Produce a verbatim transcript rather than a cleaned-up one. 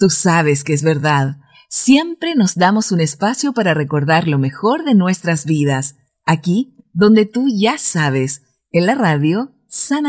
Tú sabes que es verdad. Siempre nos damos un espacio para recordar lo mejor de nuestras vidas. Aquí, donde tú ya sabes, en la radio Sana